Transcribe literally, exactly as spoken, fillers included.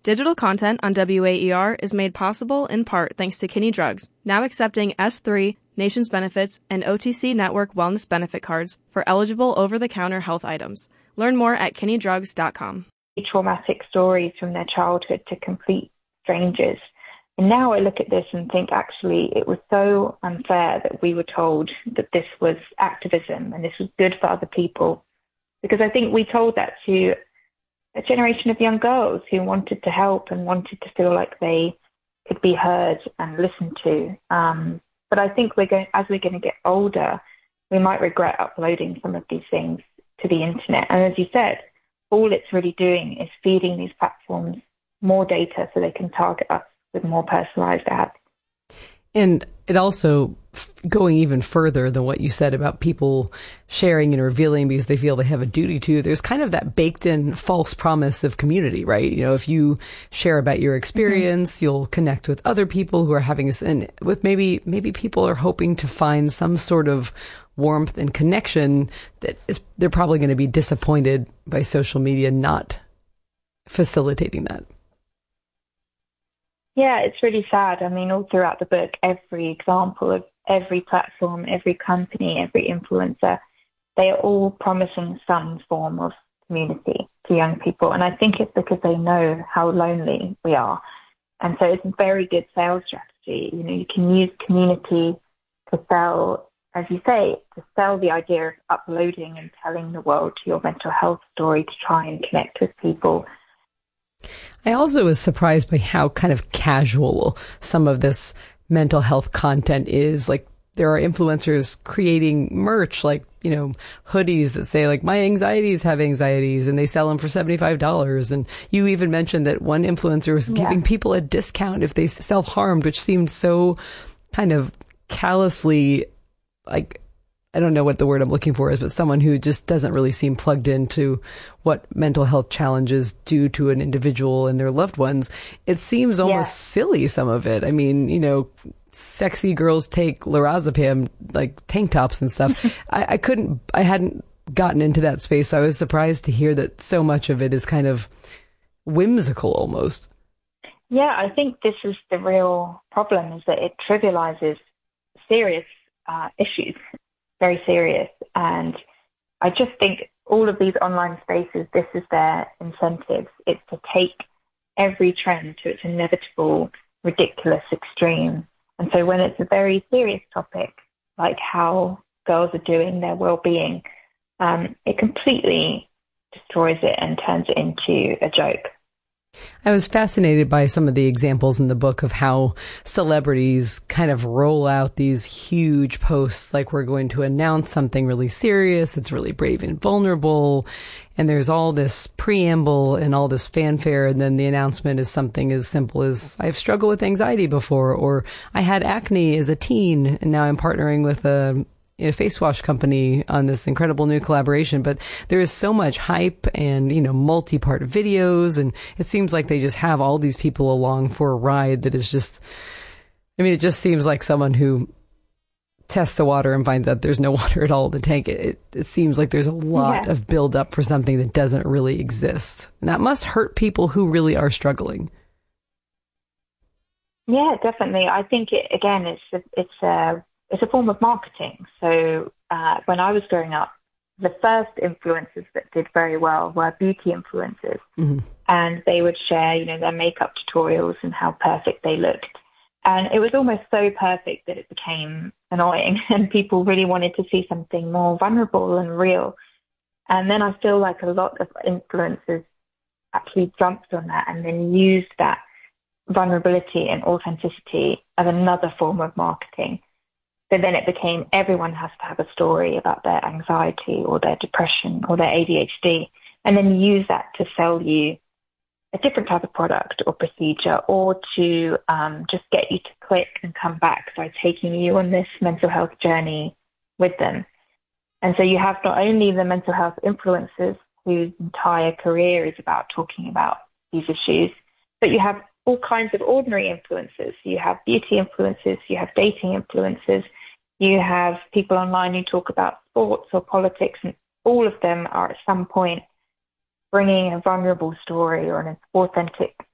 Digital content on W A E R is made possible in part thanks to Kinney Drugs, now accepting S three, Nations Benefits, and O T C Network Wellness Benefit cards for eligible over-the-counter health items. Learn more at kinney drugs dot com. Traumatic stories from their childhood to complete strangers. And now I look at this and think, actually, it was so unfair that we were told that this was activism and this was good for other people. Because I think we told that to a generation of young girls who wanted to help and wanted to feel like they could be heard and listened to. Um, but I think we're going, as we're going to get older, we might regret uploading some of these things to the internet. And as you said, all it's really doing is feeding these platforms more data so they can target us with more personalized ads. And it also, going even further than what you said about people sharing and revealing because they feel they have a duty to, there's kind of that baked in false promise of community, right? You know, if you share about your experience, mm-hmm. you'll connect with other people who are having this, and with maybe, maybe people are hoping to find some sort of warmth and connection that is, they're probably going to be disappointed by social media not facilitating that. Yeah, it's really sad. I mean, all throughout the book, every example of every platform, every company, every influencer, they are all promising some form of community to young people. And I think it's because they know how lonely we are. And so it's a very good sales strategy. You know, you can use community to sell, as you say, to sell the idea of uploading and telling the world your mental health story to try and connect with people. I also was surprised by how kind of casual some of this mental health content is. Like, there are influencers creating merch, like, you know, hoodies that say, like, my anxieties have anxieties, and they sell them for seventy-five dollars. And you even mentioned that one influencer was yeah. giving people a discount if they self-harmed, which seemed so kind of callously, like, I don't know what the word I'm looking for is, but someone who just doesn't really seem plugged into what mental health challenges do to an individual and their loved ones. It seems almost yeah. silly, some of it. I mean, you know, sexy girls take lorazepam, like tank tops and stuff. I, I couldn't, I hadn't gotten into that space. So I was surprised to hear that so much of it is kind of whimsical almost. Yeah, I think this is the real problem, is that it trivializes serious uh, issues. Very serious. And I just think all of these online spaces, this is their incentives. It's to take every trend to its inevitable, ridiculous extreme. And so when it's a very serious topic, like how girls are doing their well-being, um, it completely destroys it and turns it into a joke. I was fascinated by some of the examples in the book of how celebrities kind of roll out these huge posts, like, we're going to announce something really serious, it's really brave and vulnerable, and there's all this preamble and all this fanfare, and then the announcement is something as simple as, I've struggled with anxiety before, or I had acne as a teen, and now I'm partnering with a a face wash company on this incredible new collaboration. But there is so much hype and, you know, multi-part videos, and it seems like they just have all these people along for a ride that is just, I mean, it just seems like someone who tests the water and finds out there's no water at all in the tank. It, it seems like there's a lot yeah. of build up for something that doesn't really exist. And that must hurt people who really are struggling. Yeah, definitely. I think, it, again, it's a, it's a, It's a form of marketing. So uh, when I was growing up, the first influencers that did very well were beauty influencers. Mm-hmm. And they would share, you know, their makeup tutorials and how perfect they looked. And it was almost so perfect that it became annoying, and people really wanted to see something more vulnerable and real. And then I feel like a lot of influencers actually jumped on that and then used that vulnerability and authenticity as another form of marketing. So then it became everyone has to have a story about their anxiety or their depression or their A D H D, and then use that to sell you a different type of product or procedure, or to um, just get you to click and come back by taking you on this mental health journey with them. And so you have not only the mental health influencers whose entire career is about talking about these issues, but you have all kinds of ordinary influencers. You have beauty influencers, you have dating influencers, you have people online who talk about sports or politics, and all of them are at some point bringing a vulnerable story or an authentic